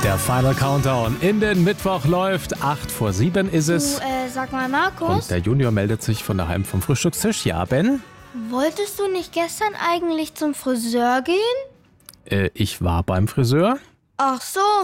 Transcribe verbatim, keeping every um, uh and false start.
Der Final Countdown in den Mittwoch läuft. Acht vor sieben ist es. Du, äh, sag mal, Markus. Und der Junior meldet sich von daheim vom Frühstückstisch. Ja, Ben? Wolltest du nicht gestern eigentlich zum Friseur gehen? Äh, ich war beim Friseur. Ach so.